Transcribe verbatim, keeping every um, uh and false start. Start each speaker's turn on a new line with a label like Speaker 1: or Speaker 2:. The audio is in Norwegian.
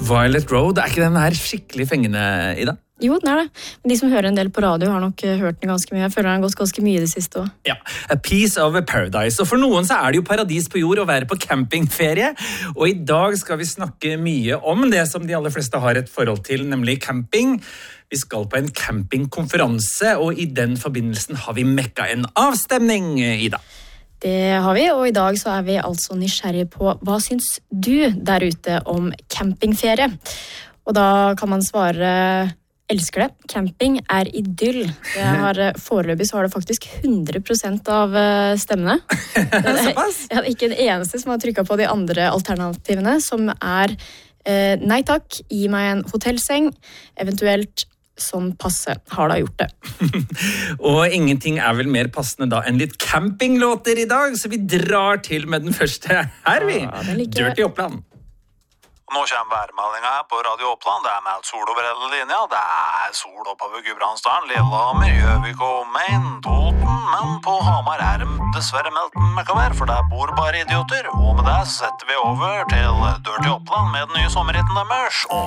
Speaker 1: Violet Road, er ikke den her skikkelig fengende, Ida?
Speaker 2: Jo, den er det. Men de som hører en del på radio har nok hørt den ganske mye. Jeg føler den har gått ganske mye det siste også.
Speaker 1: Ja, A Piece of a Paradise. Og for noen så er det jo paradis på jord å være på campingferie. Og i dag skal vi snakke mye om det som de aller fleste har et forhold til, nemlig camping. Vi skal på en campingkonferanse, og i den forbindelsen har vi mekka en avstemning, Ida.
Speaker 2: Det har vi, og i dag så er vi altså nysgjerrige på hva syns du der ute om campingferie? Og da kan man svare elsker det. Camping er idyll. Jeg har, foreløpig så har det faktisk hundre prosent av stemmene.
Speaker 1: Såpass?
Speaker 2: Jeg hadde ikke en eneste som har trykket på de andre alternativene, som er eh, nei takk, gi meg en hotellseng, eventuelt sånn passe har da gjort det.
Speaker 1: Og ingenting er vel mer passende da enn litt campinglåter i dag, så vi drar til med den første her, vi.
Speaker 2: Ja, den liker jeg.
Speaker 1: Dirty Oppland.
Speaker 3: Nå kommer værmeldinga her på Radio Oppland. Det er meldt sol over hele linja. Det er sol oppover Gudbrandsdalen, Lillehammer, Gjøvik og Maine, Toten. Men på Hamar er det dessverre meldt møkkavær, for der bor bare idioter. Og med det setter vi over til Dirty Oppland med den nye sommerhitten deres.